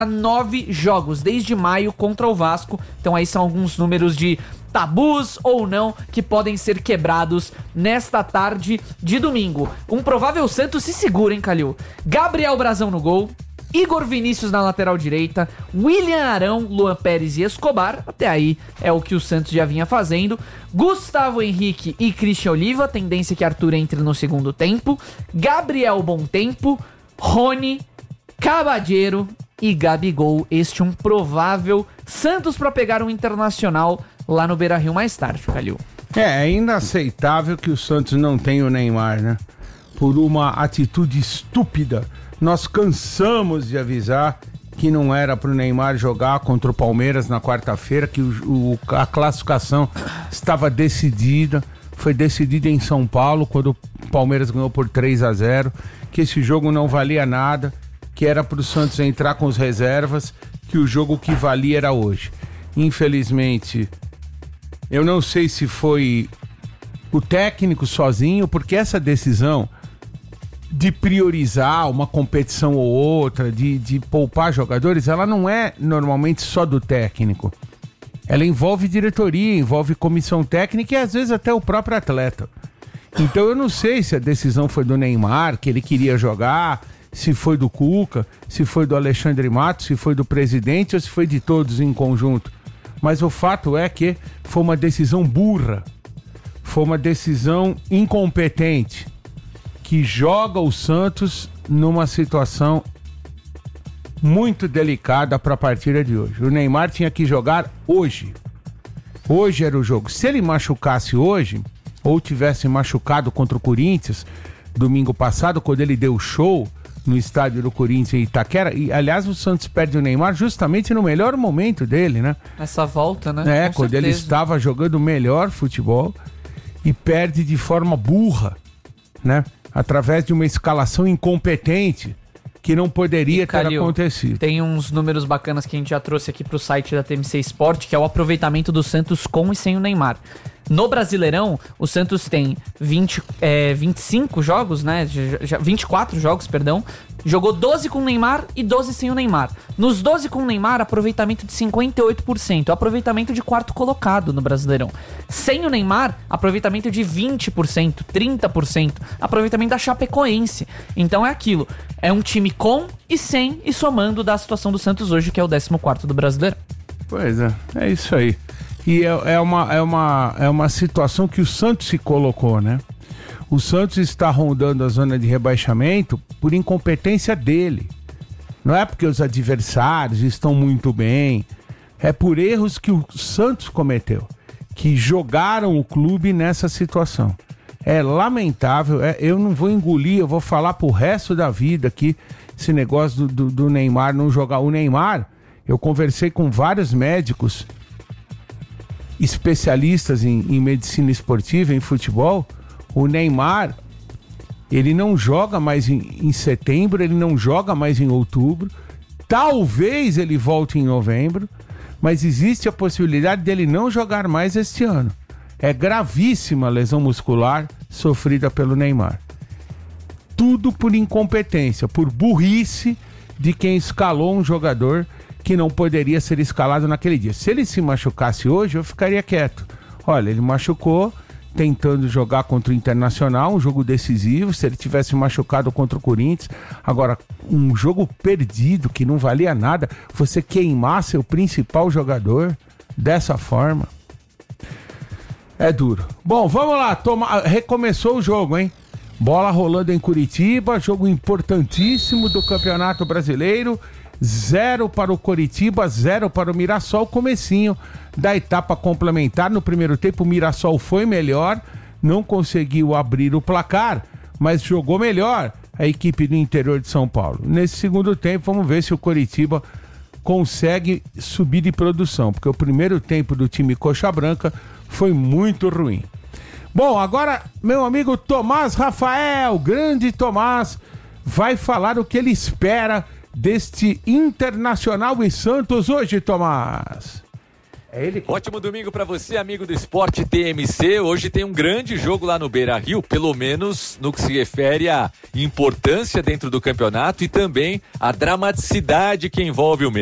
9 jogos desde maio contra o Vasco. Então aí são alguns números de tabus ou não que podem ser quebrados nesta tarde de domingo. Um provável Santos se segura, hein, Calil? Gabriel Brazão no gol, Igor Vinícius na lateral direita, William Arão, Luan Pérez e Escobar. Até aí é o que o Santos já vinha fazendo. Gustavo Henrique e Christian Oliva, tendência que Arthur entre no segundo tempo. Gabriel Bontempo, Rony, Cavadjeiro e Gabigol. Este um provável Santos para pegar um Internacional lá no Beira-Rio mais tarde, Calil. É inaceitável que o Santos não tenha o Neymar, né? Por uma atitude estúpida. Nós cansamos de avisar que não era pro Neymar jogar contra o Palmeiras na quarta-feira, que a classificação estava decidida. Foi decidida em São Paulo, quando o Palmeiras ganhou por 3-0, que esse jogo não valia nada, que era pro Santos entrar com as reservas, que o jogo que valia era hoje. Infelizmente, eu não sei se foi o técnico sozinho, porque essa decisão de priorizar uma competição ou outra, de poupar jogadores, ela não é normalmente só do técnico. Ela envolve diretoria, envolve comissão técnica e às vezes até o próprio atleta. Então eu não sei se a decisão foi do Neymar, que ele queria jogar, se foi do Cuca, se foi do Alexandre Matos, se foi do presidente ou se foi de todos em conjunto. Mas o fato é que foi uma decisão burra, foi uma decisão incompetente, que joga o Santos numa situação muito delicada para a partida de hoje. O Neymar tinha que jogar hoje. Hoje era o jogo. Se ele machucasse hoje, ou tivesse machucado contra o Corinthians, domingo passado, quando ele deu show no estádio do Corinthians em Itaquera, e aliás o Santos perde o Neymar justamente no melhor momento dele, né? Essa volta, né? Com quando certeza. Ele estava jogando o melhor futebol e perde de forma burra, né? Através de uma escalação incompetente que não poderia ter acontecido. Tem uns números bacanas que a gente já trouxe aqui pro site da TMC Sport, que é o aproveitamento do Santos com e sem o Neymar. No Brasileirão, o Santos tem 25 jogos, né? 24 jogos, perdão. Jogou 12 com o Neymar e 12 sem o Neymar. Nos 12 com o Neymar, aproveitamento de 58%. Aproveitamento de quarto colocado no Brasileirão. Sem o Neymar, aproveitamento de 20%, 30%. Aproveitamento da Chapecoense. Então é aquilo. É um time com e sem e somando da situação do Santos hoje, que é o 14º do Brasileirão. Pois é isso aí. E é uma situação que o Santos se colocou, né? O Santos está rondando a zona de rebaixamento por incompetência dele. Não é porque os adversários estão muito bem. É por erros que o Santos cometeu, que jogaram o clube nessa situação. É lamentável, eu não vou engolir, eu vou falar pro resto da vida aqui esse negócio do Neymar não jogar. O Neymar, eu conversei com vários médicos especialistas em medicina esportiva, em futebol. O Neymar, ele não joga mais em setembro, ele não joga mais em outubro. Talvez ele volte em novembro, mas existe a possibilidade dele não jogar mais este ano. É gravíssima a lesão muscular sofrida pelo Neymar. Tudo por incompetência, por burrice de quem escalou um jogador que não poderia ser escalado naquele dia. Se ele se machucasse hoje, eu ficaria quieto. Olha, ele machucou tentando jogar contra o Internacional, um jogo decisivo. Se ele tivesse machucado contra o Corinthians, agora um jogo perdido que não valia nada, você queimar seu principal jogador dessa forma é duro. Bom, vamos lá, recomeçou o jogo, hein? Bola rolando em Curitiba, jogo importantíssimo do Campeonato Brasileiro. 0 para o Coritiba, 0 para o Mirassol, comecinho da etapa complementar. No primeiro tempo o Mirassol foi melhor, não conseguiu abrir o placar, mas jogou melhor a equipe do interior de São Paulo. Nesse segundo tempo vamos ver se o Coritiba consegue subir de produção, porque o primeiro tempo do time Coxa Branca foi muito ruim. Bom, agora meu amigo Tomás Rafael, grande Tomás, vai falar o que ele espera deste Internacional e Santos hoje, Tomás. É ele que... Ótimo domingo pra você, amigo do Esporte TMC. Hoje tem um grande jogo lá no Beira-Rio, pelo menos no que se refere à importância dentro do campeonato e também a dramaticidade que envolve o mesmo.